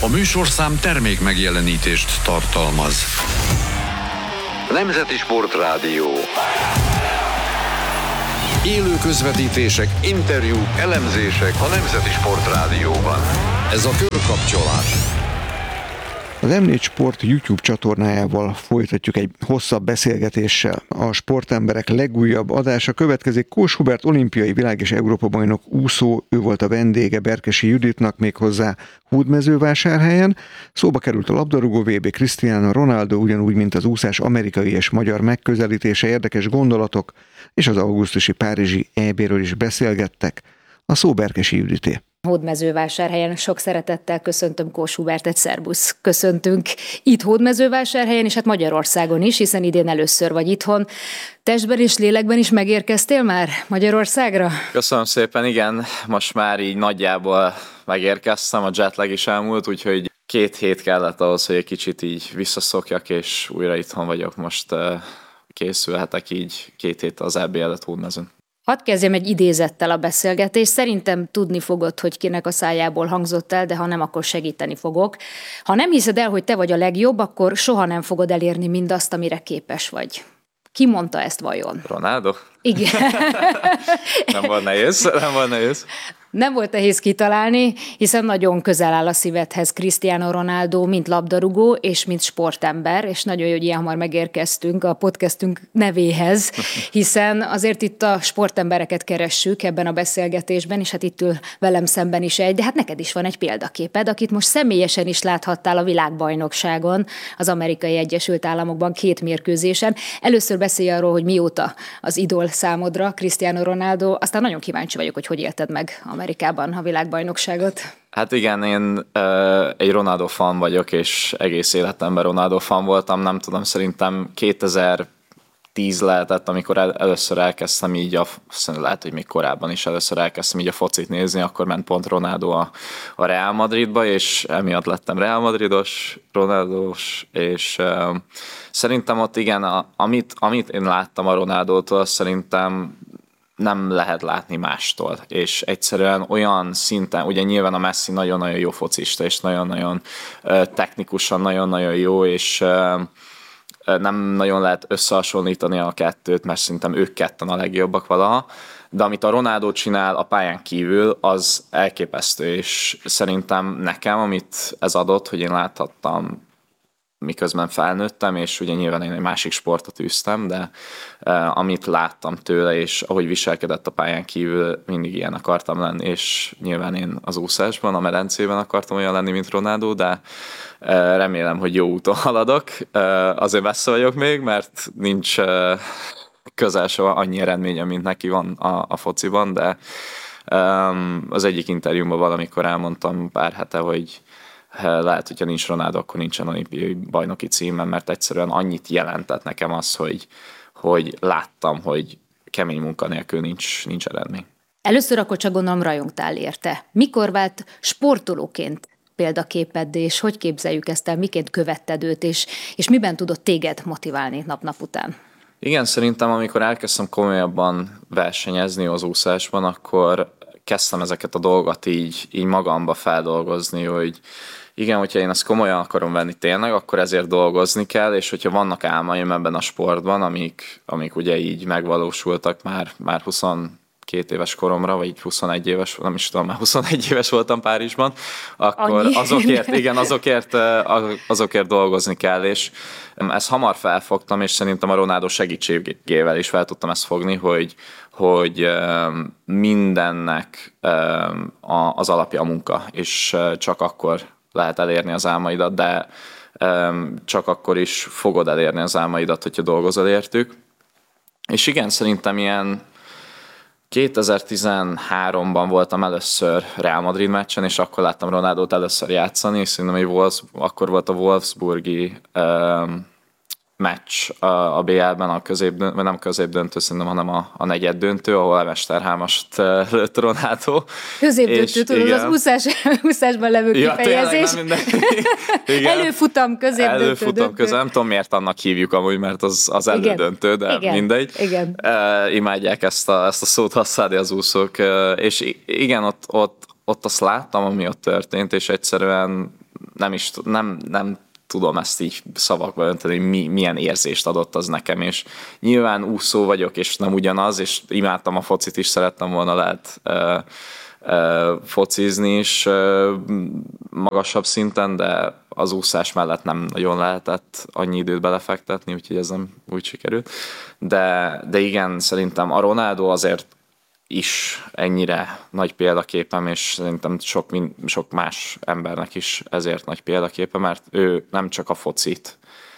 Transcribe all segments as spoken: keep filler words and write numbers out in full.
műsorszám termék megjelenítést tartalmaz. Nemzeti Sportrádió. Élő közvetítések, interjúk, elemzések a Nemzeti Sportrádióban. Ez a Körkapcsolás. Az em négy Sport YouTube csatornájával folytatjuk egy hosszabb beszélgetéssel. A sportemberek legújabb adása következik. Kós Hubert olimpiai világ- és Európa-bajnok úszó, ő volt a vendége Berkesi Juditnak, méghozzá Hódmezővásárhelyen. Szóba került a labdarúgó vé bé, Cristiano Ronaldo, ugyanúgy, mint az úszás amerikai és magyar megközelítése, érdekes gondolatok, és az augusztusi párizsi é béről is beszélgettek. A szó Berkesi Judité. Hódmezővásárhelyen sok szeretettel köszöntöm Kós Hubertet, szerbusz. Köszöntünk itt Hódmezővásárhelyen, és hát Magyarországon is, hiszen idén először vagy itthon. Testben és lélekben is megérkeztél már Magyarországra? Köszönöm szépen, igen, most már így nagyjából megérkeztem, a jetlag is elmúlt, úgyhogy két hét kellett ahhoz, hogy egy kicsit így visszaszokjak, és újra itthon vagyok. Most készülhetek így két hét az é bé előtt Hódmezőn. Hadd kezdjem egy idézettel a beszélgetést. Szerintem tudni fogod, hogy kinek a szájából hangzott el, de ha nem, akkor segíteni fogok. Ha nem hiszed el, hogy te vagy a legjobb, akkor soha nem fogod elérni mindazt, amire képes vagy. Ki mondta ezt vajon? Ronaldo? Igen. Nem volt nehéz, nem volt nehéz. Nem volt nehéz kitalálni, hiszen nagyon közel áll a szívedhez Cristiano Ronaldo, mint labdarúgó és mint sportember, és nagyon jó, hogy ilyen hamar megérkeztünk a podcastünk nevéhez, hiszen azért itt a sportembereket keressük ebben a beszélgetésben, és hát itt ül velem szemben is egy, de hát neked is van egy példaképed, akit most személyesen is láthattál a világbajnokságon, az Amerikai Egyesült Államokban két mérkőzésen. Először beszélj arról, hogy mióta az idol számodra Cristiano Ronaldo, aztán nagyon kíváncsi vagyok, hogy hogy élted meg Amerikában a világbajnokságot. Hát igen, én uh, egy Ronaldo fan vagyok, és egész életemben Ronaldo fan voltam. Nem tudom, szerintem kétezer-tíz lehetett, amikor el, először elkezdtem így, a, lehet, hogy még korábban is először elkezdtem így a focit nézni, akkor ment pont Ronaldo a, a Real Madridba, és emiatt lettem Real Madridos, Ronaldos, és uh, szerintem ott igen, a, amit, amit én láttam a Ronaldótól, szerintem nem lehet látni mástól, és egyszerűen olyan szinten, ugye nyilván a Messi nagyon-nagyon jó focista, és nagyon-nagyon uh, technikusan nagyon-nagyon jó, és uh, nem nagyon lehet összehasonlítani a kettőt, mert szerintem ők ketten a legjobbak valaha, de amit a Ronaldo csinál a pályán kívül, az elképesztő, és szerintem nekem, amit ez adott, hogy én láthattam, miközben felnőttem, és ugye nyilván én egy másik sportot űztem, de uh, amit láttam tőle, és ahogy viselkedett a pályán kívül, mindig ilyen akartam lenni, és nyilván én az úszásban, a medencében akartam olyan lenni, mint Ronaldo, de uh, remélem, hogy jó úton haladok. Uh, azért messze vagyok még, mert nincs uh, közel soha annyi eredményem, mint neki van a, a fociban, de um, az egyik interjúmban valamikor elmondtam pár hete, hogy lehet, hogyha nincs Ronaldo, akkor nincsen olimpiai bajnoki címem, mert egyszerűen annyit jelentett nekem az, hogy, hogy láttam, hogy kemény munka nélkül nincs, nincs eredmény. Először akkor csak gondolom rajongtál érte. Mikor vált sportolóként példaképeddé, és hogy képzeljük ezt el, miként követted őt, és, és miben tudott téged motiválni nap-nap után? Igen, szerintem amikor elkezdtem komolyabban versenyezni az úszásban, akkor kezdtem ezeket a dolgokat így, így magamba feldolgozni, hogy igen, hogyha én ezt komolyan akarom venni tényleg, akkor ezért dolgozni kell, és hogyha vannak álmaim ebben a sportban, amik, amik ugye így megvalósultak már, már huszonkét éves koromra, vagy huszonegy éves, nem is tudom, már huszonegy éves voltam Párizsban, akkor Annyi. azokért, igen, azokért, azokért dolgozni kell, és ezt hamar felfogtam, és szerintem a Ronaldo segítségével is fel tudtam ezt fogni, hogy, hogy mindennek az alapja a munka, és csak akkor lehet elérni az álmaidat, de csak akkor is fogod elérni az álmaidat, hogyha dolgozol értük. És igen, szerintem ilyen kétezer-tizenháromban voltam először Real Madrid meccsen, és akkor láttam Ronaldót először játszani, és szerintem hogy Wolfs, akkor volt a Wolfsburgi um, meccs a, a bé el-ben, a középdöntő, nem középdöntő, szerintem, hanem a, a negyeddöntő, ahol a Mesterhámast lőtt Ronaldo. Középdöntő, tudod, az úszás, úszásban levő ja, kifejezés. Előfutam, középdöntő. Előfutam, közé, nem tudom miért annak hívjuk amúgy, mert az, az elődöntő, de igen. mindegy. Igen. Uh, imádják ezt a, ezt a szót használni az úszók, uh, és igen, ott, ott, ott azt láttam, ami ott történt, és egyszerűen nem is nem, nem tudom ezt így szavakba önteni, hogy mi, milyen érzést adott az nekem, és nyilván úszó vagyok, és nem ugyanaz, és imádtam a focit is, szerettem volna lehet uh, uh, focizni is uh, magasabb szinten, de az úszás mellett nem nagyon lehetett annyi időt belefektetni, úgyhogy ez nem úgy sikerült. De, de igen, szerintem a Ronaldo azért is ennyire nagy példaképem, és szerintem sok, sok más embernek is ezért nagy példaképe, mert ő nem csak a focit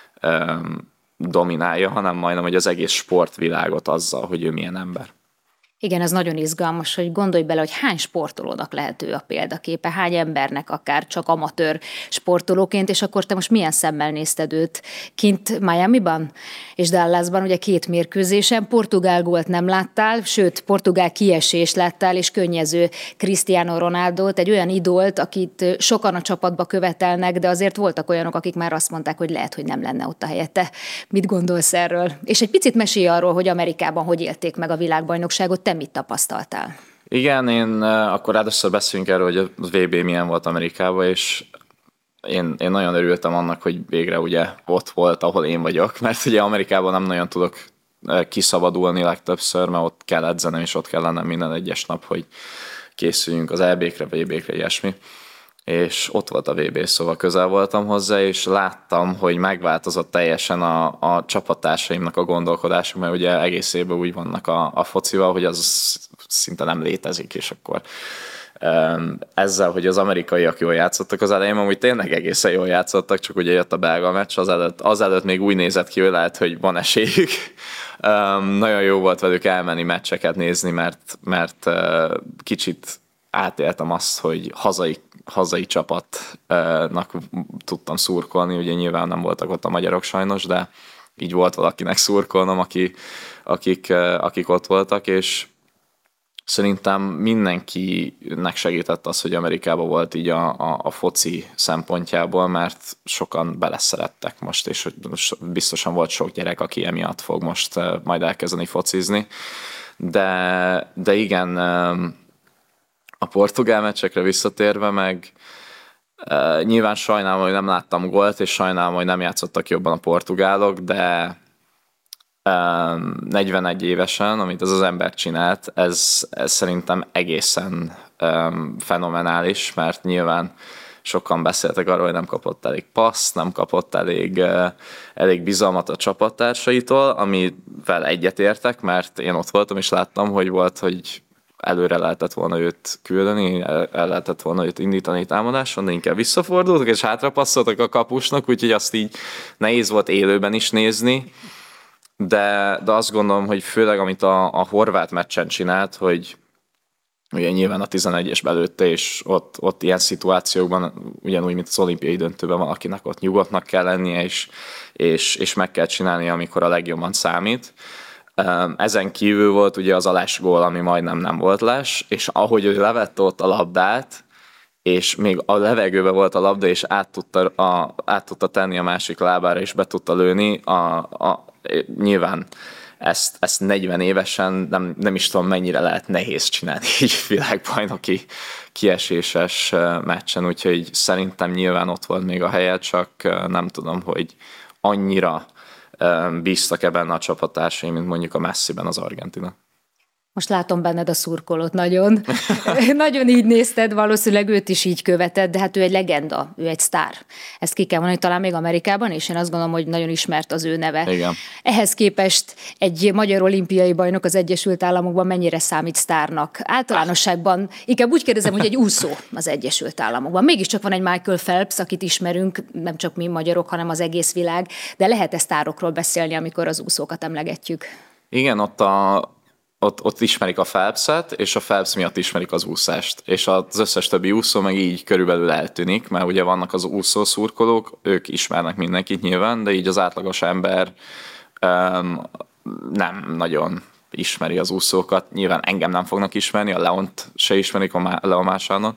um, dominálja, hanem majdnem, hogy az egész sportvilágot azzal, hogy ő milyen ember. Igen, ez nagyon izgalmas, hogy gondolj bele, hogy hány sportolónak lehet ő a példaképe, hány embernek akár csak amatőr sportolóként, és akkor te most milyen szemmel nézted őt kint Miamiban és Dallasban, ugye két mérkőzésen, portugál gólt nem láttál, sőt, portugál kiesést láttál, és könnyező Cristiano Ronaldót, egy olyan idolt, akit sokan a csapatba követelnek, de azért voltak olyanok, akik már azt mondták, hogy lehet, hogy nem lenne ott a helye. Te mit gondolsz erről? És egy picit mesélj arról, hogy Amerikában hogy élték meg a világbajnokságot, te mit tapasztaltál? Igen, én akkor először beszélünk erről, hogy a vé bé milyen volt Amerikában, és én, én nagyon örültem annak, hogy végre ugye ott volt, ahol én vagyok, mert ugye Amerikában nem nagyon tudok kiszabadulni legtöbbször, mert ott kell edzenem, és ott kell lennem minden egyes nap, hogy készüljünk az é békre, vé békre, ilyesmi. És ott volt a vé bé, szóval közel voltam hozzá, és láttam, hogy megváltozott teljesen a, a csapattársaimnak a gondolkodása, mert ugye egész évben úgy vannak a, a focival, hogy az szinte nem létezik, és akkor um, ezzel, hogy az amerikaiak jól játszottak az elején, amúgy tényleg egészen jól játszottak, csak ugye jött a belga meccs, azelőtt, azelőtt még úgy nézett ki, hogy lehet, hogy van esélyük. Um, nagyon jó volt velük elmenni meccseket nézni, mert, mert uh, kicsit átéltem azt, hogy hazai hazai csapatnak tudtam szurkolni, ugye nyilván nem voltak ott a magyarok sajnos, de így volt valakinek szurkolnom, aki, akik, akik ott voltak, és szerintem mindenkinek segített az, hogy Amerikában volt így a, a, a foci szempontjából, mert sokan beleszerettek most, és biztosan volt sok gyerek, aki emiatt fog most majd elkezdeni focizni, de, de igen, a portugál meccsekre visszatérve meg uh, nyilván sajnálom, hogy nem láttam gólt, és sajnálom, hogy nem játszottak jobban a portugálok, de um, negyvenegy évesen, amit ez az ember csinált, ez, ez szerintem egészen um, fenomenális, mert nyilván sokan beszéltek arról, hogy nem kapott elég passz, nem kapott elég, uh, elég bizalmat a csapattársaitól, amivel egyetértek, mert én ott voltam, és láttam, hogy volt, hogy előre lehetett volna őt küldeni, el lehetett volna őt indítani támadáson, de inkább visszafordultak, és hátrapasszoltak a kapusnak, úgyhogy azt így nehéz volt élőben is nézni, de, de azt gondolom, hogy főleg amit a, a horvát meccsen csinált, hogy ugye nyilván a tizenegyes belőtte, és ott, ott ilyen szituációkban, ugyanúgy, mint az olimpiai döntőben valakinek ott nyugodtnak kell lennie, és, és, és meg kell csinálni, amikor a legjobban számít. Ezen kívül volt ugye az alás gól, ami majdnem nem volt les, és ahogy ő levette ott a labdát, és még a levegőben volt a labda, és át tudta, a, át tudta tenni a másik lábára, és be tudta lőni, a, a, nyilván ezt, ezt negyven évesen nem, nem is tudom mennyire lehet nehéz csinálni így világbajnoki kieséses meccsen, úgyhogy szerintem nyilván ott volt még a helye, csak nem tudom, hogy annyira bíztak ebben a csapattársaim, mint mondjuk a Messiben az Argentina. Most látom benned a szurkolót nagyon. Nagyon így nézted, valószínűleg őt is így követed, de hát ő egy legenda, ő egy sztár. Ezt ki kell mondani, talán még Amerikában, és én azt gondolom, hogy nagyon ismert az ő neve. Igen. Ehhez képest egy magyar olimpiai bajnok az Egyesült Államokban mennyire számít sztárnak? Általánosságban, inkább úgy kérdezem, hogy egy úszó az Egyesült Államokban. Mégiscsak van egy Michael Phelps, akit ismerünk, nem csak mi magyarok, hanem az egész világ, de lehet-e sztárokról beszélni, amikor az úszókat emlegetjük? Igen, ott a Ott, ott ismerik a Phelpset, és a Phelps miatt ismerik az úszást. És az összes többi úszó meg így körülbelül eltűnik, mert ugye vannak az úszó szurkolók, ők ismernek mindenkit nyilván, de így az átlagos ember um, nem nagyon ismeri az úszókat. Nyilván engem nem fognak ismerni, a Leont se ismerik, a Leo Másánon.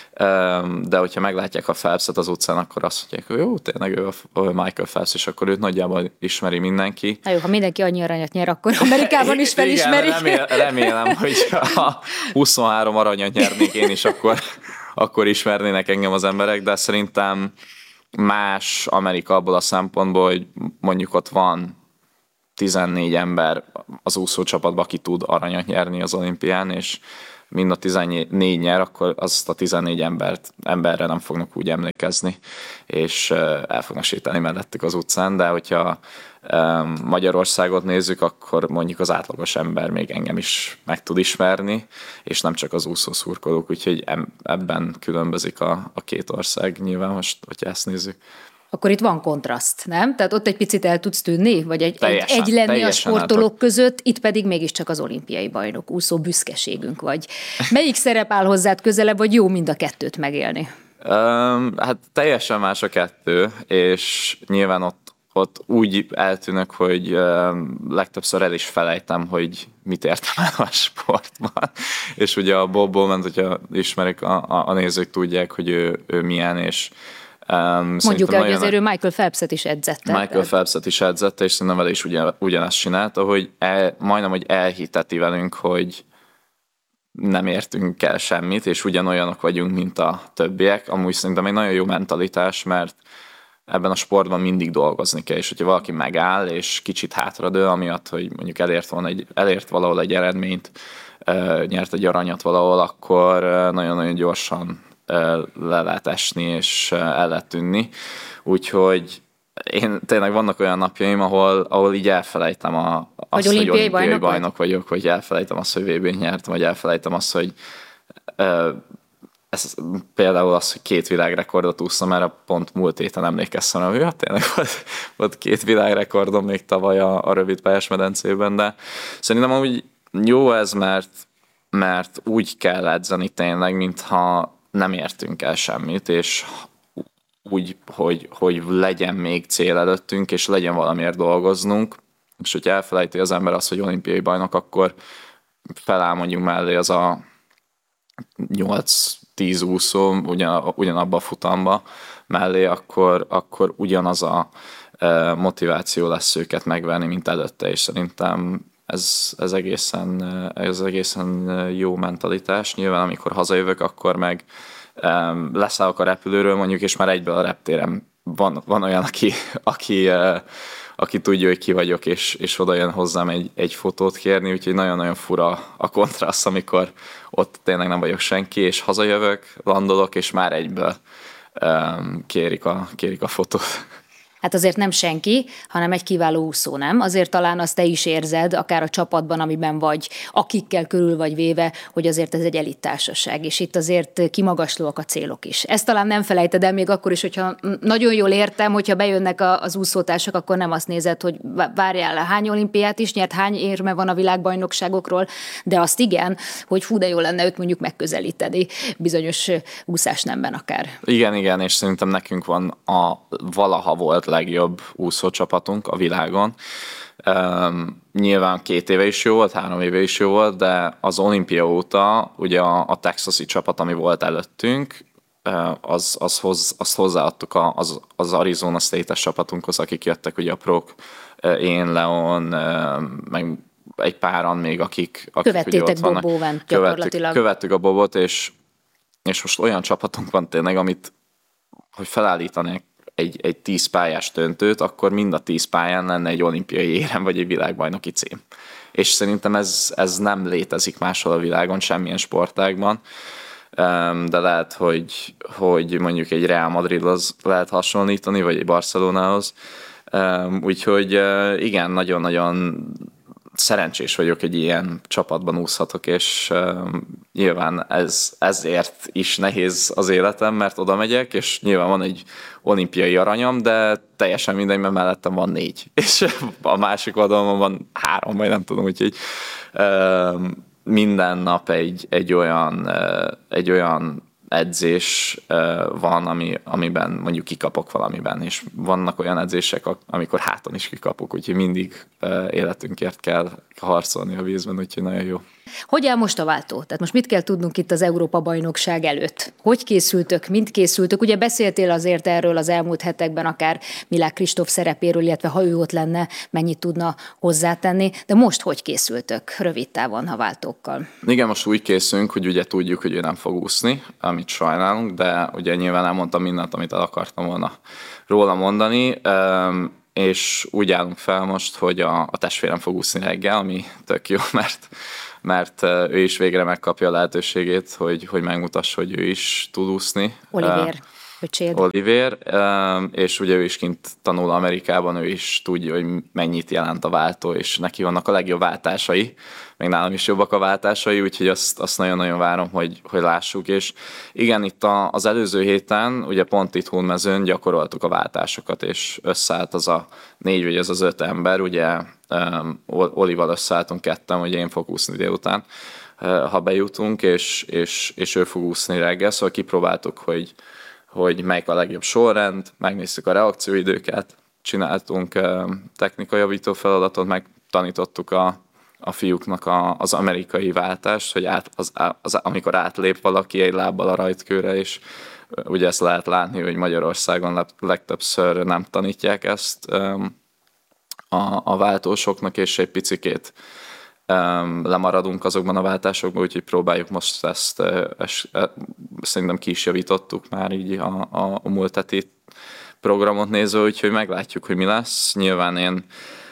De hogyha meglátják a Phelpset az utcán, akkor azt mondják, hogy jó, tényleg ő a Michael Phelps, és akkor őt nagyjából ismeri mindenki. Na jó, ha mindenki annyi aranyat nyer, akkor Amerikában is felismerik. Igen, remél, remélem, hogy ha huszonhárom aranyat nyernék én is, akkor, akkor ismernének engem az emberek, de szerintem más Amerika abból a szempontból, hogy mondjuk ott van tizennégy ember az úszócsapatban, aki tud aranyat nyerni az olimpián, és mind a tizennégy nyer, akkor azt a tizennégy embert, emberre nem fognak úgy emlékezni, és el fognak sétálni mellettük az utcán, de hogyha Magyarországot nézzük, akkor mondjuk az átlagos ember még engem is meg tud ismerni, és nem csak az úszószurkolók, úgyhogy ebben különbözik a, a két ország nyilván most, hogyha ezt nézzük. Akkor itt van kontraszt, nem? Tehát ott egy picit el tudsz tűnni, vagy egy, teljesen, egy, egy lenni a sportolók álltok. között, itt pedig mégiscsak az olimpiai bajnok, úszó büszkeségünk vagy. Melyik szerep áll hozzád közelebb, vagy jó mind a kettőt megélni? Um, hát teljesen más a kettő, és nyilván ott, ott úgy eltűnök, hogy um, legtöbbször el is felejtem, hogy mit értem el a sportban. És ugye a Bob Bowman, hogyha ismerik, a, a, a nézők tudják, hogy ő, ő milyen, és Um, mondjuk el, hogy azért ő Michael Phelpset is edzette. Michael tehát... Phelpset is edzette, és szerintem vele is ugyan, ugyanezt csinálta, hogy el, majdnem, hogy elhiteti velünk, hogy nem értünk el semmit, és ugyanolyanok vagyunk, mint a többiek. Amúgy szerintem egy nagyon jó mentalitás, mert ebben a sportban mindig dolgozni kell, és hogyha valaki megáll, és kicsit hátradől, amiatt, hogy mondjuk elért, volna egy, elért valahol egy eredményt, uh, nyert egy aranyat valahol, akkor uh, nagyon-nagyon gyorsan le lehet esni, és el lehet tűnni. Úgyhogy én tényleg vannak olyan napjaim, ahol, ahol így elfelejtem a, azt, hogy olimpiai, hogy olimpiai bajnok, bajnok vagy? vagyok, vagy elfelejtem azt, hogy vé bén nyertem, vagy elfelejtem azt, hogy ez, például az, hogy két világrekordot úszom, erre pont múlt héten emlékeztem, hogy ja, tényleg volt, volt két világrekordom még tavaly a, a rövidpályás medencében, de szerintem úgy jó ez, mert, mert úgy kell edzeni tényleg, mintha nem értünk el semmit, és úgy, hogy, hogy legyen még cél előttünk, és legyen valamiért dolgoznunk, és hogyha elfelejti az ember azt, hogy olimpiai bajnok, akkor feláll mondjuk mellé az a nyolc-tíz úszó ugyan, ugyanabba a futamba mellé, akkor, akkor ugyanaz a motiváció lesz őket megverni, mint előtte, és szerintem Ez, ez, egészen, ez egészen jó mentalitás. Nyilván, amikor hazajövök, akkor meg um, leszállok a repülőről mondjuk, és már egyből a reptéren van, van olyan, aki, aki, uh, aki tudja, hogy ki vagyok, és, és oda jön hozzám egy, egy fotót kérni, úgyhogy nagyon-nagyon fura a kontraszt, amikor ott tényleg nem vagyok senki, és hazajövök, landolok, és már egyből um, kérik, a, kérik a fotót. Hát azért nem senki, hanem egy kiváló úszó, nem? Azért talán azt te is érzed, akár a csapatban, amiben vagy, akikkel körül vagy véve, hogy azért ez egy elittársaság, és itt azért kimagaslóak a célok is. Ezt talán nem felejted el még akkor is, hogyha nagyon jól értem, hogyha bejönnek az úszótársak, akkor nem azt nézed, hogy várjál, hány olimpiát is nyert, hány érme van a világbajnokságokról, de azt igen, hogy fú, de jó lenne őt mondjuk megközelíteni bizonyos úszásnemben akár. Igen, igen, és szerintem nekünk van a valaha volt legjobb úszócsapatunk a világon. Um, nyilván két éve is jó volt, három éve is jó volt, de az olimpia óta ugye a, a texasi csapat, ami volt előttünk, az, az hoz, azt hozzáadtuk az, az Arizona State-es csapatunkhoz, akik jöttek, ugye a prok, én, Leon, meg egy páran még, akik, akik követtétek ugye ott vannak. Bob Bowen gyakorlatilag. Követtük, követtük a Bobot, és, és most olyan csapatunk van tényleg, amit, hogy felállítanék egy, egy tíz pályás döntőt, akkor mind a tíz pályán lenne egy olimpiai érem, vagy egy világbajnoki cím. És szerintem ez, ez nem létezik máshol a világon, semmilyen sportágban, de lehet, hogy, hogy mondjuk egy Real Madridhoz lehet hasonlítani, vagy egy Barcelonához. Úgyhogy igen, nagyon-nagyon szerencsés vagyok, egy ilyen csapatban úszhatok, és uh, nyilván ez, ezért is nehéz az életem, mert oda megyek, és nyilván van egy olimpiai aranyam, de teljesen mindegy, mert mellettem van négy, és a másik oldalon van három, vagy nem tudom, úgyhogy uh, minden nap egy, egy, olyan, uh, egy olyan edzés uh, van, ami, amiben mondjuk kikapok valamiben, és vannak olyan edzések, amikor háton is kikapok, úgyhogy mindig uh, életünkért kell harcolni a vízben, úgyhogy nagyon jó. Hogy áll most a váltó? Tehát most mit kell tudnunk itt az Európa-bajnokság előtt? Hogy készültök, mint készültök? Ugye beszéltél azért erről az elmúlt hetekben, akár Milák Kristóf szerepéről, illetve ha ő ott lenne, mennyit tudna hozzátenni, de most hogy készültök rövid távon a váltókkal? Igen, most úgy készülünk, hogy ugye tudjuk, hogy ő nem fog úszni, amit sajnálunk, de ugye nyilván elmondtam mindent, amit el akartam volna róla mondani, és úgy állunk fel most, hogy a, a testvérem fog úszni reggel, ami tök jó, mert, mert ő is végre megkapja a lehetőségét, hogy, hogy megmutassa, hogy ő is tud úszni. Olivér. Öcséd. Olivér, és ugye ő is kint tanul Amerikában, ő is tudja, hogy mennyit jelent a váltó, és neki vannak a legjobb váltásai, meg nálam is jobbak a váltásai, úgyhogy azt, azt nagyon-nagyon várom, hogy, hogy lássuk, és igen, itt a, az előző héten, ugye pont itt Hunmezőn gyakoroltuk a váltásokat, és összeállt az a négy vagy az az öt ember, ugye um, Olival összeálltunk ketten, hogy én fogok úszni délután, ha bejutunk, és, és, és ő fog úszni reggel, szóval kipróbáltuk, hogy hogy melyik a legjobb sorrend, megnéztük a reakcióidőket, csináltunk technikajavító feladatot, megtanítottuk a, a fiúknak a, az amerikai váltást, hogy át, az, az, amikor átlép valaki egy lábbal a rajtkőre, és ugye ezt lehet látni, hogy Magyarországon legtöbbször nem tanítják ezt a, a váltósoknak, és egy picikét lemaradunk azokban a váltásokban, úgyhogy próbáljuk most ezt, ezt szerintem ki is javítottuk már így a, a, a múlt heti programot nézve, úgyhogy meglátjuk, hogy mi lesz. Nyilván én,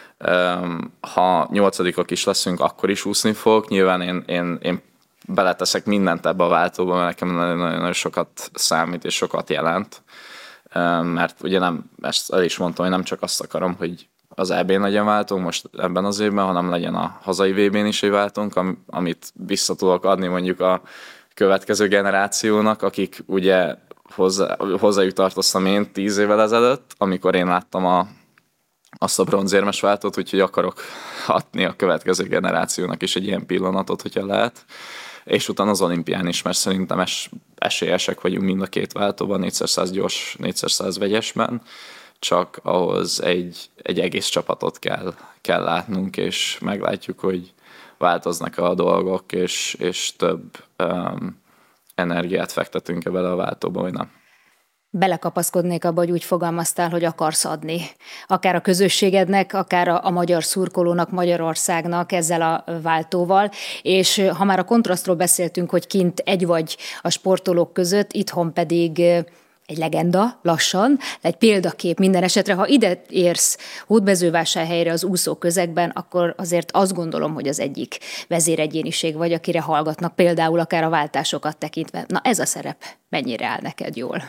ha nyolcadikok is leszünk, akkor is úszni fogok. Nyilván én, én, én beleteszek mindent ebbe a váltóba, mert nekem nagyon-nagyon sokat számít és sokat jelent. Mert ugye nem, ezt el is mondtam, hogy nem csak azt akarom, hogy az é bén legyen váltónk most ebben az évben, hanem legyen a hazai vé bén is egy váltónk, amit vissza tudok adni mondjuk a következő generációnak, akik ugye hozzá, hozzájuk tartoztam én tíz évvel ezelőtt, amikor én láttam a, azt a bronzérmes váltót, úgyhogy akarok adni a következő generációnak is egy ilyen pillanatot, hogyha lehet. És utána az olimpián is, mert szerintem es, esélyesek vagyunk mind a két váltóban, négyszer-száz gyors, négyszer-száz vegyesben, csak ahhoz egy, egy egész csapatot kell, kell látnunk, és meglátjuk, hogy változnak a dolgok, és, és több um, energiát fektetünk-e bele a váltóba, vagy nem. Belekapaszkodnék abba, hogy úgy fogalmaztál, hogy akarsz adni. Akár a közösségednek, akár a, a magyar szurkolónak, Magyarországnak ezzel a váltóval. És ha már a kontrasztról beszéltünk, hogy kint egy vagy a sportolók között, itthon pedig egy legenda, lassan, egy példakép minden esetre. Ha ide érsz Hódmezővásárhelyre az úszó közegben, akkor azért azt gondolom, hogy az egyik vezéregyéniség vagy, akire hallgatnak, például akár a váltásokat tekintve. Na ez a szerep mennyire áll neked jól?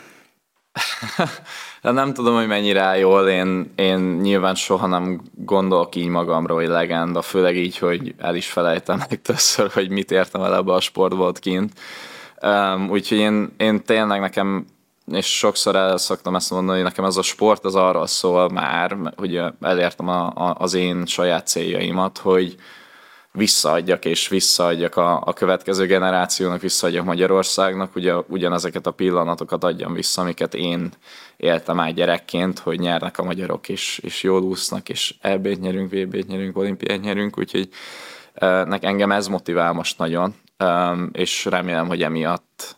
Nem tudom, hogy mennyire áll jól. Én, én nyilván soha nem gondolok így magamra, hogy legenda, főleg így, hogy el is felejtem meg többször, hogy mit értem el ebbe a sportból ott kint. Um, úgyhogy én, én tényleg nekem, és sokszor el szoktam ezt mondani, hogy nekem ez a sport az arról szól már, hogy elértem a, a, az én saját céljaimat, hogy visszaadjak és visszaadjak a, a következő generációnak, visszaadjak Magyarországnak, ugye ugyanezeket a pillanatokat adjam vissza, amiket én éltem át gyerekként, hogy nyernek a magyarok, és, és jól úsznak, és é bét nyerünk, vé bét nyerünk, olimpiát nyerünk, úgyhogy nek engem ez motivál most nagyon, és remélem, hogy emiatt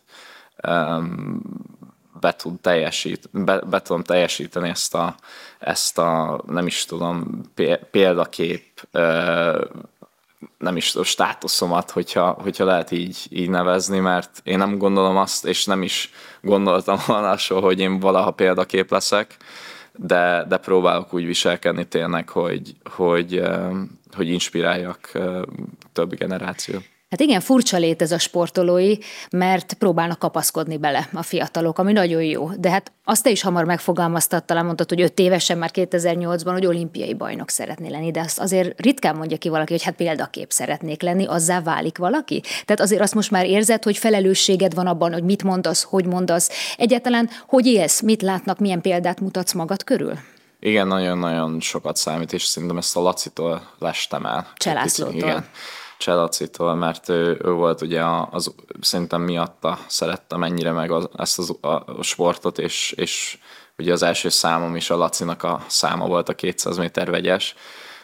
be, tud teljesít, be, be tudom teljesíteni ezt a, ezt a, nem is tudom, példakép, nem is tudom, státuszomat, hogyha, hogyha lehet így, így nevezni, mert én nem gondolom azt, és nem is gondoltam volna soha, hogy én valaha példakép leszek, de, de próbálok úgy viselkedni tényleg, hogy, hogy, hogy inspiráljak több generációt. Hát igen, furcsa lét ez a sportolói, mert próbálnak kapaszkodni bele a fiatalok, ami nagyon jó. De hát azt te is hamar megfogalmaztad, talán mondtad, hogy öt évesen már kétezer-nyolcban, hogy olimpiai bajnok szeretné lenni, de azt azért ritkán mondja ki valaki, hogy hát példakép szeretnék lenni, azzá válik valaki? Tehát azért azt most már érzed, hogy felelősséged van abban, hogy mit mondasz, hogy mondasz, egyáltalán hogy élsz, mit látnak, milyen példát mutatsz magad körül? Igen, nagyon-nagyon sokat számít, és szerintem ezt a Lacitól lestem el. Cselászlótól. Igen. Cselacitól, mert ő, ő volt ugye az, szerintem miatta szerettem ennyire meg az, ezt az, a, a sportot, és, és ugye az első számom is a Lacinak a száma volt a kétszáz méter vegyes,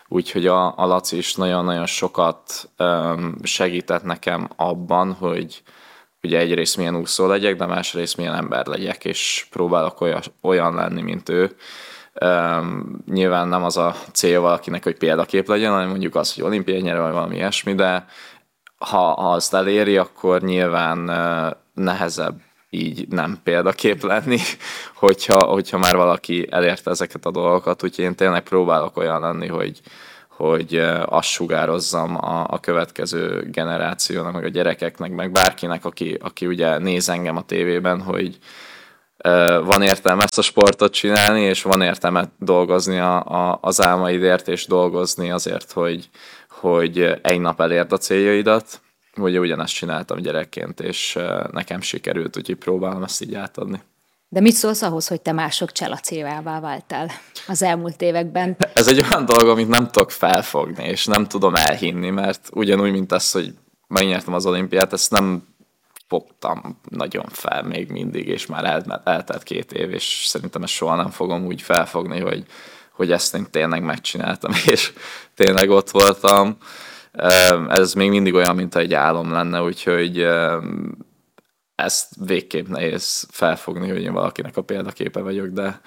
úgyhogy a, a Laci is nagyon-nagyon sokat um, segített nekem abban, hogy ugye egyrészt milyen úszó legyek, de másrészt milyen ember legyek, és próbálok olyan, olyan lenni, mint ő. Um, nyilván nem az a célja valakinek, hogy példakép legyen, hanem mondjuk az, hogy olimpiai nyer, vagy valami ilyesmi, de ha, ha azt eléri, akkor nyilván uh, nehezebb így nem példakép lenni, hogyha, hogyha már valaki elérte ezeket a dolgokat, úgyhogy én tényleg próbálok olyan lenni, hogy, hogy azt sugározzam a, a következő generációnak, meg a gyerekeknek, meg bárkinek, aki, aki ugye néz engem a tévében, hogy uh, van értelme ezt a sportot csinálni, és van értelme dolgozni a, a, az álmaidért, és dolgozni azért, hogy, hogy egy nap elérd a céljaidat. Ugye ugyanezt csináltam gyerekként, és nekem sikerült, úgyhogy próbálom ezt így átadni. De mit szólsz ahhoz, hogy te mások cselacévává váltál az elmúlt években? Ez egy olyan dolog, amit nem tudok felfogni, és nem tudom elhinni, mert ugyanúgy, mint az, hogy megnyertem az olimpiát, ezt nem fogtam nagyon fel még mindig, és már el, eltelt két év, és szerintem ezt soha nem fogom úgy felfogni, hogy, hogy ezt én tényleg megcsináltam, és tényleg ott voltam. Ez még mindig olyan, mint egy álom lenne, úgyhogy ezt végképp nehéz felfogni, hogy én valakinek a példaképe vagyok, de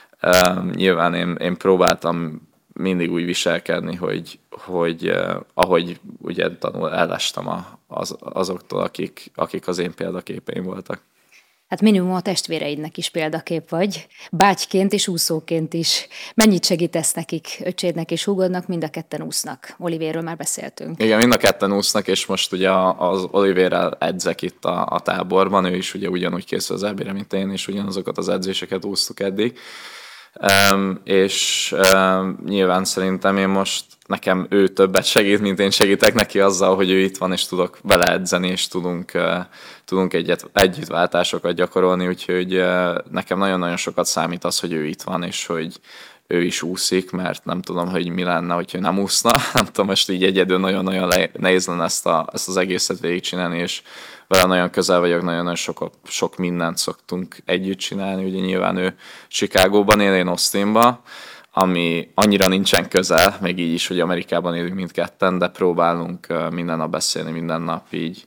nyilván én, én próbáltam mindig úgy viselkedni, hogy, hogy ahogy ugye tanul, ellestem az, azoktól, akik, akik az én példaképeim voltak. Hát minimum a testvéreidnek is példakép vagy, bátyként és úszóként is. Mennyit segítesz nekik, öcsédnek és húgodnak, mind a ketten úsznak? Olivérről már beszéltünk. Igen, mind a ketten úsznak, és most ugye az Olivérrel edzek itt a, a táborban, ő is ugye ugyanúgy készül az é bé-re, mint én, és ugyanazokat az edzéseket úsztuk eddig. Um, és um, nyilván szerintem én most nekem ő többet segít, mint én segítek neki azzal, hogy ő itt van, és tudok vele edzeni, és tudunk, uh, tudunk egyet, együttváltásokat gyakorolni, úgyhogy uh, nekem nagyon-nagyon sokat számít az, hogy ő itt van, és hogy ő is úszik, mert nem tudom, hogy mi lenne, hogyha nem úszna. Nem tudom, most így egyedül nagyon-nagyon nehéz lenne ezt, a, ezt az egészet végigcsinálni, és vele nagyon közel vagyok, nagyon-nagyon sok, sok mindent szoktunk együtt csinálni. Ugye nyilván ő Chicagóban él, én Austinban, ami annyira nincsen közel, még így is, hogy Amerikában élünk mindketten, de próbálunk minden nap beszélni, minden nap így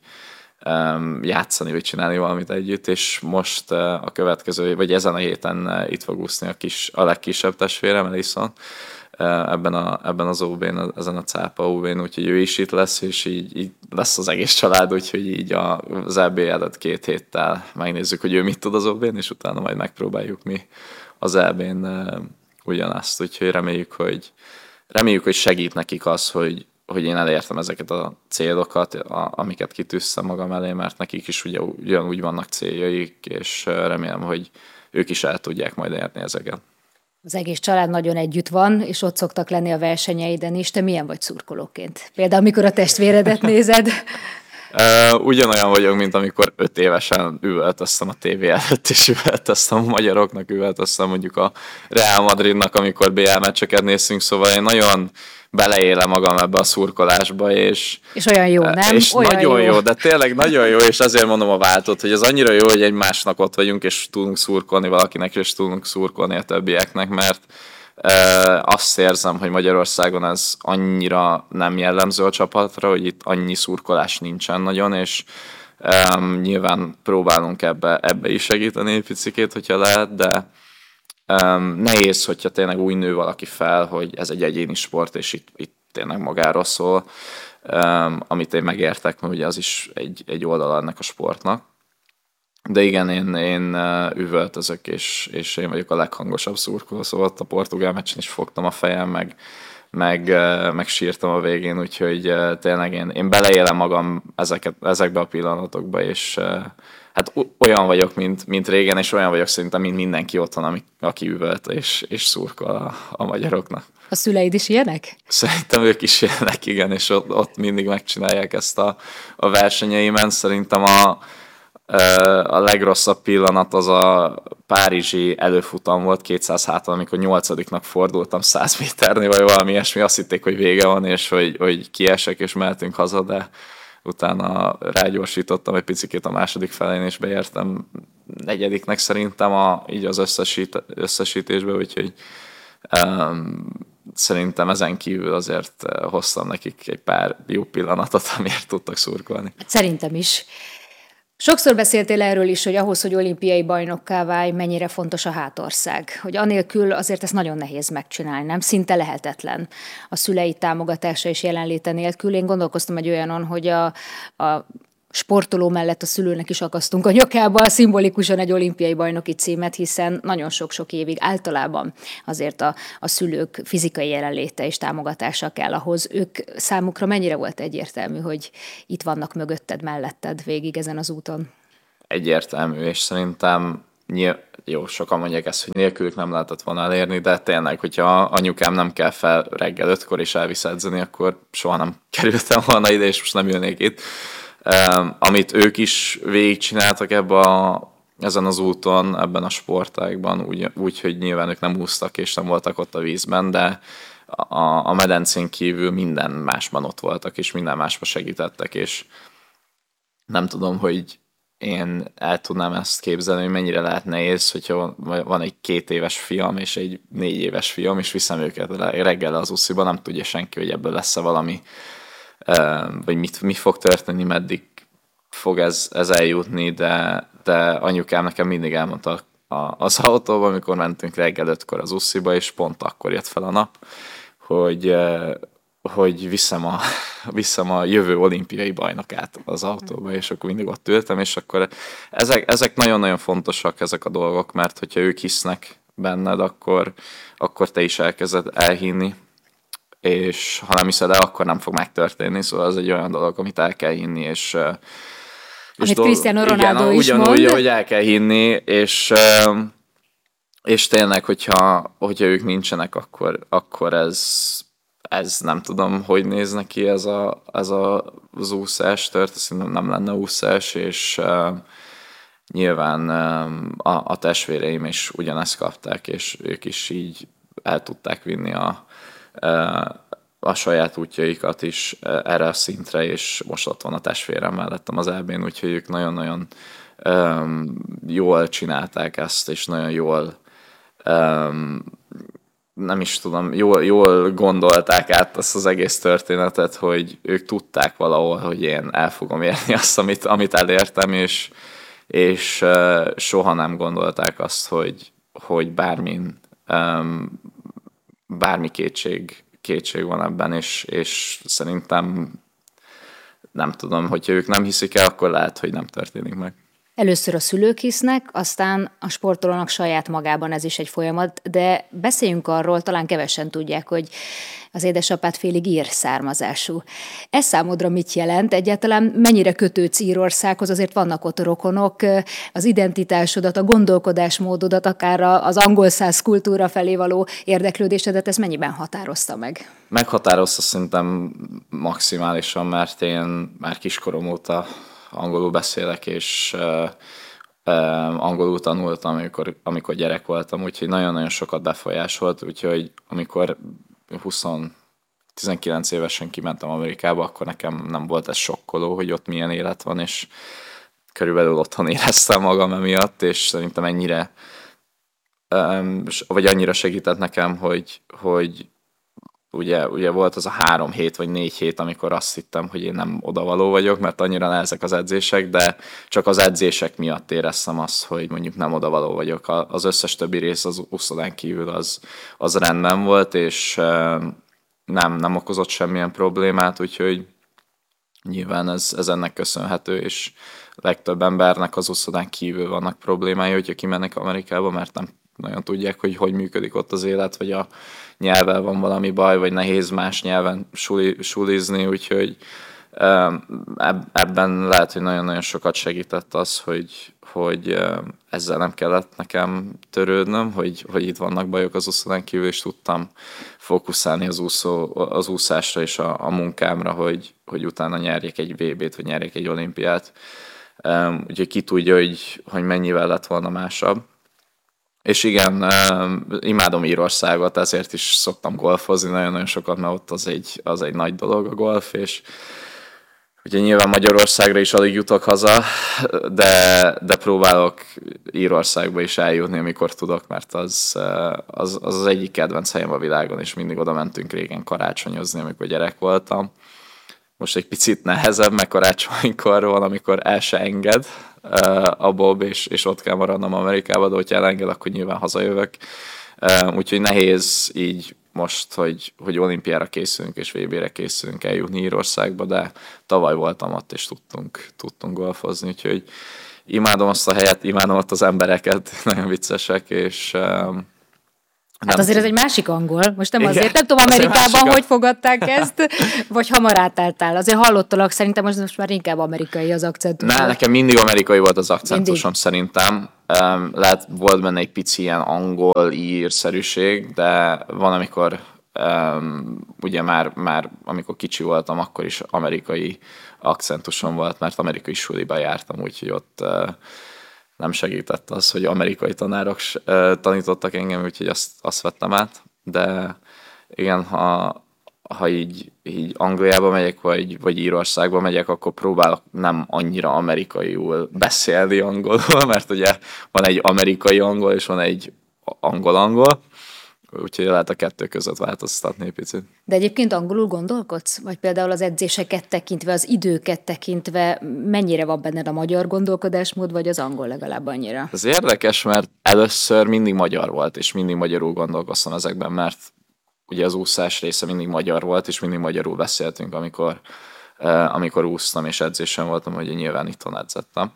um, játszani, vagy csinálni valamit együtt, és most uh, a következő, vagy ezen a héten uh, itt fog úszni a, kis, a legkisebb testvérem, Elison, uh, ebben, a, ebben az ó bén, ezen a cápa ó bén, úgyhogy ő is itt lesz, és így, így lesz az egész család, úgyhogy így az é bé előtt két héttel megnézzük, hogy ő mit tud az ó bén, és utána majd megpróbáljuk mi az é bén uh, ugyanazt, úgyhogy reméljük, hogy, reméljük, hogy segít nekik az, hogy, hogy én elértem ezeket a célokat, a, amiket kitűztem magam elé, mert nekik is ugye, ugyanúgy vannak céljaik, és remélem, hogy ők is el tudják majd érni ezeket. Az egész család nagyon együtt van, és ott szoktak lenni a versenyeiden is. Te milyen vagy szurkolóként? Például, amikor a testvéredet nézed? Uh, ugyanolyan vagyok, mint amikor öt évesen üvöltöztem a tévé előtt, és üvöltöztem a magyaroknak, üvöltöztem mondjuk a Real Madridnak, amikor bé el meccseket néztünk, szóval én nagyon beleélem magam ebbe a szurkolásba, és... És olyan jó, nem? És olyan nagyon jó. jó, de tényleg nagyon jó, és azért mondom a váltót, hogy ez annyira jó, hogy egymásnak ott vagyunk, és tudunk szurkolni valakinek, és tudunk szurkolni a többieknek, mert azt érzem, hogy Magyarországon ez annyira nem jellemző a csapatra, hogy itt annyi szurkolás nincsen nagyon, és um, nyilván próbálunk ebbe, ebbe is segíteni egy picikét, hogyha lehet, de um, nehéz, hogyha tényleg úgy nő valaki fel, hogy ez egy egyéni sport, és itt, itt tényleg magáról szól, um, amit én megértek, mert ugye az is egy, egy oldal ennek a sportnak. De igen, én, én üvöltözök, és, és én vagyok a leghangosabb szurkoló, szóval ott a portugál meccsen is fogtam a fejem, meg, meg, meg sírtam a végén, úgyhogy tényleg én, én beleélem magam ezeket, ezekbe a pillanatokba, és hát olyan vagyok, mint, mint régen, és olyan vagyok szerintem, mint mindenki otthon, ami, aki üvölt, és, és szurkol a, a magyaroknak. A szüleid is ilyenek? Szerintem ők is ilyenek, igen, és ott, ott mindig megcsinálják ezt a, a versenyeimen. Szerintem a A legrosszabb pillanat az a párizsi előfutam volt, kétszáz háton, amikor nyolcadiknak fordultam száz méternél, vagy valami ilyesmi, azt hitték, hogy vége van, és hogy, hogy kiesek, és mehetünk haza, de utána rágyorsítottam egy picikét a második felén, és beértem negyediknek szerintem a, így az összesít, összesítésbe, úgyhogy um, szerintem ezen kívül azért hoztam nekik egy pár jó pillanatot, amiért tudtak szurkolni. Szerintem is. Sokszor beszéltél erről is, hogy ahhoz, hogy olimpiai bajnokká válj, mennyire fontos a hátország. Hogy anélkül azért ezt nagyon nehéz megcsinálni, nem? Szinte lehetetlen a szülei támogatása és jelenléte nélkül. Én gondolkoztam egy olyanon, hogy a, a sportoló mellett a szülőnek is akasztunk a nyakába szimbolikusan egy olimpiai bajnoki címet, hiszen nagyon sok-sok évig általában azért a, a szülők fizikai jelenléte és támogatása kell ahhoz. Ők számukra mennyire volt egyértelmű, hogy itt vannak mögötted, melletted végig ezen az úton? Egyértelmű, és szerintem nyilv... jó, sokan mondják ezt, hogy nélkülük nem lehetett volna elérni, de tényleg, hogyha anyukám nem kell fel reggel ötkor és elvisz edzeni, akkor soha nem kerültem volna ide, és most nem ülnék itt. Um, amit ők is végigcsináltak ebben a, ezen az úton, ebben a sportágban, úgy, úgy, hogy nyilván ők nem úsztak és nem voltak ott a vízben, de a, a medencén kívül minden másban ott voltak, és minden másban segítettek, és nem tudom, hogy én el tudnám ezt képzelni, hogy mennyire lehet nehéz, hogyha van egy két éves fiam és egy négy éves fiam, és viszem őket reggel az usziba, nem tudja senki, hogy ebből lesz-e valami, vagy mit, mi fog történni, meddig fog ez, ez eljutni, de, de anyukám nekem mindig elmondta az autóban, amikor mentünk reggel ötkor az usziba, és pont akkor jött fel a nap, hogy, hogy viszem a, viszem a jövő olimpiai bajnokát az autóba, és akkor mindig ott ültem, és akkor ezek, ezek nagyon-nagyon fontosak, ezek a dolgok, mert hogyha ők hisznek benned, akkor, akkor te is elkezded elhinni, és ha nem hiszed el, akkor nem fog megtörténni, szóval ez egy olyan dolog, amit el kell hinni, és amit Cristiano Ronaldo igen, is ugyanúgy, mond. hogy el kell hinni, és, és tényleg, hogyha, hogyha ők nincsenek, akkor, akkor ez, ez nem tudom, hogy néz neki ez, a, ez a, az úszás tört, szerintem nem lenne úszás, és uh, nyilván uh, a, a testvéreim is ugyanezt kapták, és ők is így el tudták vinni a a saját útjaikat is erre a szintre, és most ott van a testvérem mellettem az é bén, úgyhogy ők nagyon-nagyon um, jól csinálták ezt, és nagyon jól um, nem is tudom, jól, jól gondolták át azt az egész történetet, hogy ők tudták valahol, hogy én el fogom érni azt, amit, amit elértem, és, és uh, soha nem gondolták azt, hogy, hogy bármin um, bármi kétség, kétség van ebben, és, és szerintem nem tudom, hogyha ők nem hiszik el, akkor lehet, hogy nem történik meg. Először a szülők hisznek, aztán a sportolónak saját magában ez is egy folyamat, de beszéljünk arról, talán kevesen tudják, hogy az édesapád félig ír származású. Ez számodra mit jelent? Egyáltalán mennyire kötődsz Írországhoz? Azért vannak ott rokonok, az identitásodat, a gondolkodásmódodat, akár az angol száz kultúra felé való érdeklődésedet, ez mennyiben határozta meg? Meghatározta szerintem maximálisan, mert én már kiskorom óta angolul beszélek, és uh, uh, angolul tanultam, amikor, amikor gyerek voltam, úgyhogy nagyon-nagyon sokat befolyásolt, úgyhogy amikor húsz tizenkilenc évesen kimentem Amerikába, akkor nekem nem volt ez sokkoló, hogy ott milyen élet van, és körülbelül otthon éreztem magam emiatt, és szerintem ennyire, um, vagy annyira segített nekem, hogy, hogy Ugye, ugye volt az a három hét vagy négy hét, amikor azt hittem, hogy én nem odavaló vagyok, mert annyira nehezek az edzések, de csak az edzések miatt éreztem azt, hogy mondjuk nem odavaló vagyok. Az összes többi rész az úszodán kívül az, az rendben volt, és nem, nem okozott semmilyen problémát, úgyhogy nyilván ez, ez ennek köszönhető, és legtöbb embernek az úszodán kívül vannak problémái, hogyha kimennek Amerikába, mert nem nagyon tudják, hogy hogy működik ott az élet, vagy a nyelvvel van valami baj, vagy nehéz más nyelven suli, sulizni, úgyhogy ebben lehet, hogy nagyon-nagyon sokat segített az, hogy, hogy ezzel nem kellett nekem törődnöm, hogy, hogy itt vannak bajok az úszodán kívül, és tudtam fókuszálni az, úszó, az úszásra és a, a munkámra, hogy, hogy utána nyerjek egy vé bét, vagy nyerjek egy olimpiát. Úgyhogy ki tudja, hogy, hogy mennyivel lett volna másabb. És igen, imádom Írországot, ezért is szoktam golfozni nagyon-nagyon sokat, mert ott az egy, az egy nagy dolog a golf, és ugye nyilván Magyarországra is alig jutok haza, de, de próbálok Írországba is eljutni, amikor tudok, mert az az, az az egyik kedvenc helyem a világon, és mindig oda mentünk régen karácsonyozni, amikor gyerek voltam. Most egy picit nehezebb, meg karácsonykor van, amikor el se enged a Bob, és, és ott kell maradnom Amerikába, de hogyha elenged, akkor nyilván hazajövök. Úgyhogy nehéz így most, hogy, hogy olimpiára készülünk és vé bére készülünk eljutni Írországba, de tavaly voltam ott, és tudtunk, tudtunk golfozni, úgyhogy imádom azt a helyet, imádom ott az embereket, nagyon viccesek, és hát azért ez egy másik angol. Most nem Igen, azért, nem tudom Amerikában, másik... hogy fogadták ezt, vagy hamar átálltál. Azért hallottalak, szerintem most, most már inkább amerikai az akcentus. Ne, nekem mindig amerikai volt az akcentusom, mindig. Szerintem. Um, lehet, volt benne egy pici ilyen angol-ír-szerűség, de van, amikor um, ugye már, már amikor kicsi voltam, akkor is amerikai akcentusom volt, mert amerikai suliba jártam, úgyhogy ott uh, nem segített az, hogy amerikai tanárok uh, tanítottak engem, úgyhogy azt, azt vettem át. De igen, ha, ha így, így Angliába megyek, vagy, vagy Írországba megyek, akkor próbálok nem annyira amerikaiul beszélni angolul, mert ugye van egy amerikai angol, és van egy angol-angol, úgyhogy lehet a kettő között változtatni egy picit. De egyébként angolul gondolkodsz? Vagy például az edzéseket tekintve, az időket tekintve, mennyire van benned a magyar gondolkodásmód, vagy az angol legalább annyira? Ez érdekes, mert először mindig magyar volt, és mindig magyarul gondolkoztam ezekben, mert ugye az úszás része mindig magyar volt, és mindig magyarul beszéltünk, amikor, uh, amikor úsztam, és edzésen voltam, hogy nyilván itthon edzettem.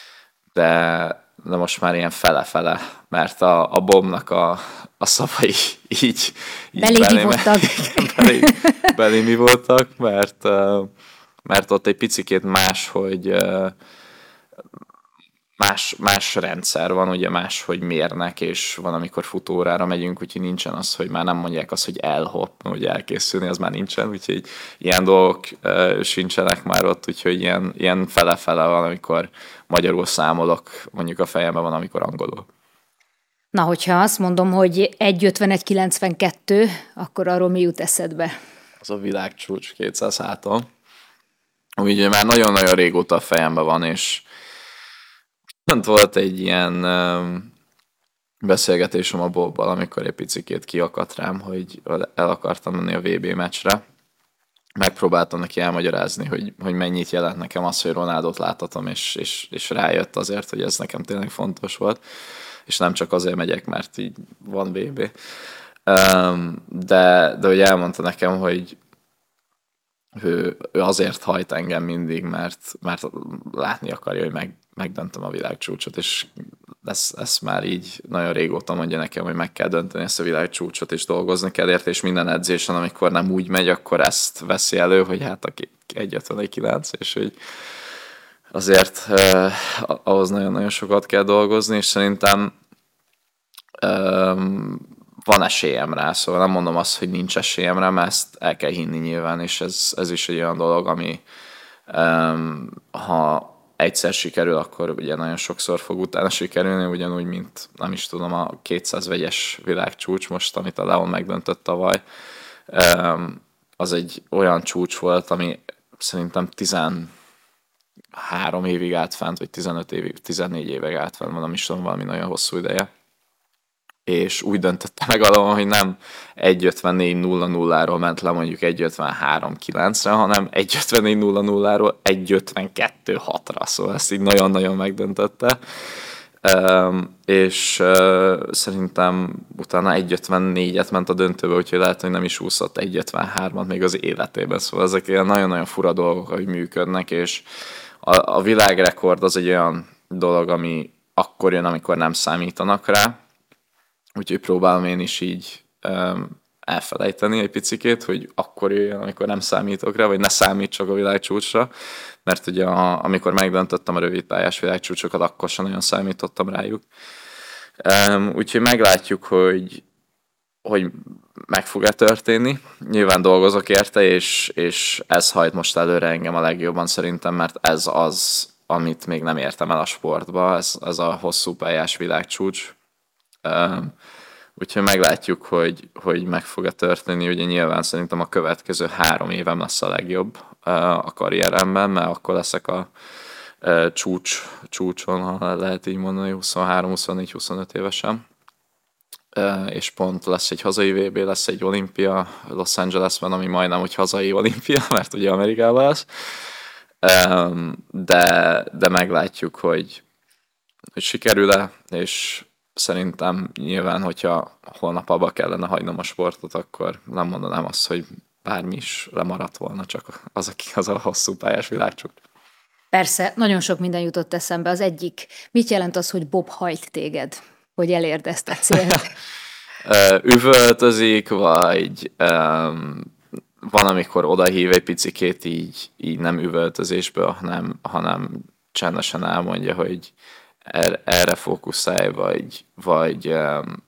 De, de most már ilyen fele-fele, mert a, a Bobnak a, a szavai így... így belémi voltak. belé, belémi voltak, mert, uh, mert ott egy picikét más, hogy... Uh, Más, más rendszer van, ugye más, hogy mérnek, és van, amikor futóórára megyünk, úgyhogy nincsen az, hogy már nem mondják azt, hogy elhopp, hogy elkészülni, az már nincsen, úgyhogy ilyen dolgok uh, sincsenek már ott, úgyhogy ilyen, ilyen fele-fele van, amikor magyarul számolok, mondjuk a fejemben van, amikor angolul. Na, hogyha azt mondom, hogy egy ötvenegy kilencvenkettő, akkor arról mi jut eszedbe? Az a világcsúcs kétszáz háton. Ugye már nagyon-nagyon régóta a fejemben van, és volt egy ilyen um, beszélgetésem a Bobbal, amikor egy picikét kiakadt rám, hogy el akartam menni a vé bé meccsre. Megpróbáltam neki elmagyarázni, hogy, hogy mennyit jelent nekem az, hogy Ronaldot láthatom, és, és, és rájött azért, hogy ez nekem tényleg fontos volt. És nem csak azért megyek, mert így van vé bé. Um, de, de hogy elmondta nekem, hogy ő, ő azért hajt engem mindig, mert, mert látni akarja, hogy meg, megdöntöm a világcsúcsot, és ezt, ezt már így nagyon régóta mondja nekem, hogy meg kell dönteni ezt a világcsúcsot, és dolgozni kell érte, és minden edzésen, amikor nem úgy megy, akkor ezt veszi elő, hogy hát a egy ötvenegy kilenc, és hogy azért eh, ahhoz nagyon-nagyon sokat kell dolgozni, és szerintem eh, van esélyem rá, szóval nem mondom azt, hogy nincs esélyem rá, mert ezt el kell hinni nyilván, és ez, ez is egy olyan dolog, ami um, ha egyszer sikerül, akkor ugye nagyon sokszor fog utána sikerülni, ugyanúgy, mint nem is tudom, a kétszáz vegyes világcsúcs most, amit a Leon megdöntött tavaly, um, az egy olyan csúcs volt, ami szerintem tizenhárom évig állt fent, vagy tizenöt évig, tizennégy évig állt fent, nem is tudom, valami nagyon hosszú ideje. És úgy döntötte meg alapon, hogy nem egy ötvennégy nulla nulláról ment le mondjuk egy ötvenhárom kilencre, hanem egy ötvennégy nulla nulláról egy ötvenkettő hatra, szóval ezt így nagyon-nagyon megdöntötte. Um, és uh, szerintem utána egy ötvennégyet ment a döntőbe, úgyhogy lehet, hogy nem is úszott egy ötvenhármat még az életében, szóval ezek ilyen nagyon-nagyon fura dolgok, hogy működnek, és a, a világrekord az egy olyan dolog, ami akkor jön, amikor nem számítanak rá. Úgyhogy próbálom én is így um, elfelejteni egy picikét, hogy akkor jöjjön, amikor nem számítok rá, vagy ne számítsak a világcsúcsra, mert ugye a, amikor megdöntöttem a rövidpályás világcsúcsokat, akkor sem nagyon számítottam rájuk. Um, úgyhogy meglátjuk, hogy, hogy meg fog-e történni. Nyilván dolgozok érte, és, és ez hajt most előre engem a legjobban szerintem, mert ez az, amit még nem értem el a sportba, ez, ez a hosszú pályás világcsúcs. úgyhogy meglátjuk, hogy, hogy meg fog-e történni. Ugye nyilván szerintem a következő három évem lesz a legjobb a karrieremben, mert akkor leszek a csúcs, csúcson, ha lehet így mondani, huszonhárom, huszonnégy, huszonöt évesen. És pont lesz egy hazai vé bé, lesz egy olimpia Los Angelesben, ami majdnem, hogy hazai olimpia, mert ugye Amerikában lesz. De, de meglátjuk, hogy, hogy sikerül-e, és szerintem nyilván, hogyha holnap abba kellene hagynom a sportot, akkor nem mondanám azt, hogy bármi is lemaradt volna, csak az, aki az a hosszú pályás világcsúcs. Persze, nagyon sok minden jutott eszembe. Az egyik, mit jelent az, hogy Bob hajt téged, hogy elérd ezt a célt? Üvöltözik, vagy um, van, amikor odahív egy picikét így, így nem üvöltözésből, hanem, hanem csendesen elmondja, hogy erre, erre fókuszálj, vagy, vagy um,